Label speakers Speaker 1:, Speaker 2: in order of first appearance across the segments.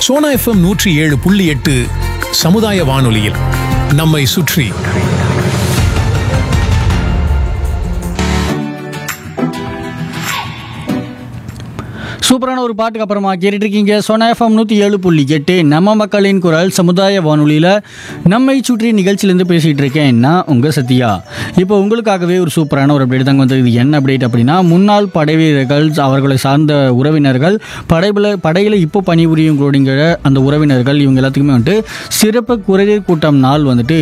Speaker 1: Sona FM 107.8 சமுதாய வானொலியில் நம்மை சுற்றி.
Speaker 2: சூப்பரான ஒரு பாட்டுக்கு அப்புறமா கேட்டுட்டு இருக்கீங்க சோனா எஃப்எம் 107.8 நம்ம மக்களின் குரல் சமுதாய வானொலியில் நம்மை சுற்றி நிகழ்ச்சியிலேருந்து பேசிகிட்டு இருக்கேன் நான் உங்கள் சத்யா. இப்போ உங்களுக்காகவே ஒரு சூப்பரான ஒரு அப்டேட் தாங்க வந்தது. என்ன அப்டேட் அப்படின்னா, முன்னாள் படை வீரர்கள், அவர்களை சார்ந்த உறவினர்கள், படையில் இப்போ பணிபுரியுங்கிற அந்த உறவினர்கள், இவங்க எல்லாத்துக்குமே வந்துட்டு சிறப்பு குறைதீர் கூட்டம் நாள் வந்துட்டு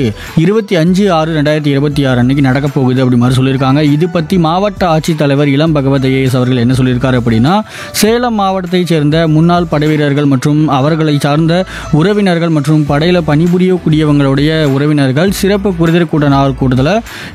Speaker 2: 25/6/2026 அன்னைக்கு நடக்க போகுது அப்படி மாதிரி சொல்லியிருக்காங்க. இது பற்றி மாவட்ட ஆட்சித்தலைவர் இளம் பகவத் ஐஏஎஸ் அவர்கள் என்ன சொல்லியிருக்காரு அப்படின்னா, சேலம் மாவட்டத்தைச் சேர்ந்த முன்னாள் படைவீரர்கள் மற்றும் அவர்களை சார்ந்த உறவினர்கள் மற்றும் படையில் பணிபுரியக்கூடியவங்களுடைய உறவினர்கள் சிறப்பு குறைதீர் கூட்ட நாள் கூட்டத்தில்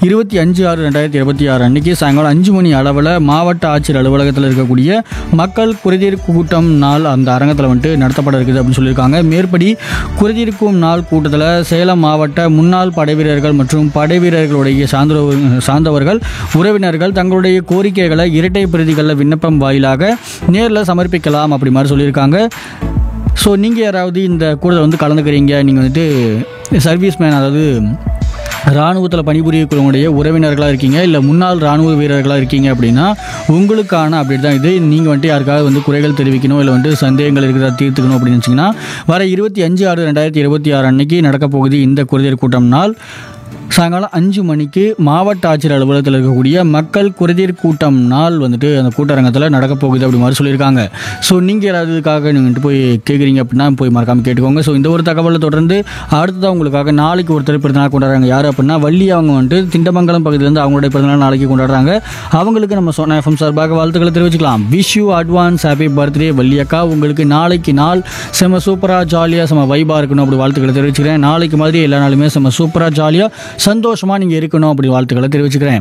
Speaker 2: 25/6/2026 அன்னைக்கு சாயங்காலம் 5 மணி அளவில் மாவட்ட ஆட்சியர் அலுவலகத்தில் இருக்கக்கூடிய மக்கள் குறைதீர் கூட்டம் நாள் அந்த அரங்கத்தில் வந்துட்டு நடத்தப்பட இருக்குது அப்படின்னு சொல்லியிருக்காங்க. மேற்படி குறைதீர்க்கும் நாள் கூட்டத்தில் சேலம் மாவட்ட முன்னாள் படைவீரர்கள் மற்றும் படைவீரர்களுடைய சார்ந்தவர்கள் உறவினர்கள் தங்களுடைய கோரிக்கைகளை இரட்டை பிரதிகளில் விண்ணப்பம் வாயிலாக நேரில் சமர்ப்பிக்கலாம் அப்படி மாதிரி சொல்லியிருக்காங்க. ஸோ நீங்கள் யாராவது இந்த கூட்டத்தில் வந்து கலந்துக்கிறீங்க, நீங்கள் வந்துட்டு சர்வீஸ்மேன், அதாவது இராணுவத்தில் பணிபுரியக்கூடிய உறவினர்களாக இருக்கீங்க, இல்லை முன்னாள் இராணுவ வீரர்களாக இருக்கீங்க அப்படின்னா உங்களுக்கான அப்டேட் தான் இது. நீங்கள் வந்துட்டு யாருக்காவது வந்து குறைகள் தெரிவிக்கணும், இல்லை வந்துட்டு சந்தேகங்கள் இருக்கிறதா தீர்த்துக்கணும் அப்படின்னு வச்சிங்கன்னா, வர 25/6/2026 அன்னைக்கு நடக்க போகுது இந்த குறைதீர் கூட்டம் நாள். சாயங்காலம் 5 மணிக்கு மாவட்ட ஆட்சியர் அலுவலகத்தில் இருக்கக்கூடிய மக்கள் குறைதீர் கூட்டம் நாள் வந்துட்டு அந்த கூட்டரங்கத்தில் நடக்க போகுது அப்படி மாதிரி சொல்லியிருக்காங்க. ஸோ நீங்கள் யாராவதுக்காக நீங்கள் போய் கேட்குறீங்க அப்படின்னா போய் மறக்காமல் கேட்டுக்கோங்க. ஸோ இந்த ஒரு தகவலை தொடர்ந்து அடுத்ததாக உங்களுக்காக நாளைக்கு ஒருத்தர் பிறந்தநாள் கொண்டாடுறாங்க. யார் அப்படின்னா வள்ளி. அவங்க வந்துட்டு திண்டமங்கலம் பகுதியிலேருந்து அவங்களுடைய பிறந்தநாள் நாளைக்கு கொண்டாடுறாங்க. அவங்களுக்கு நம்ம சோனா எஃப்எம் சார்பாக வாழ்த்துக்களை தெரிவிச்சுக்கலாம். Wish you advance happy birthday Valli அக்கா. உங்களுக்கு நாளைக்கு நாள் செம்ம சூப்பராக ஜாலியாக செம்ம வைபாக இருக்கணும் அப்படி வாழ்த்துக்களை தெரிவிச்சுக்கிறேன். நாளைக்கு மாதிரி எல்லா நாளுமே செம்ம சூப்பராக ஜாலியாக சந்தோஷமாக நீங்கள் இருக்கணும் அப்படி வாழ்த்துக்களை தெரிவிச்சுக்கிறேன்.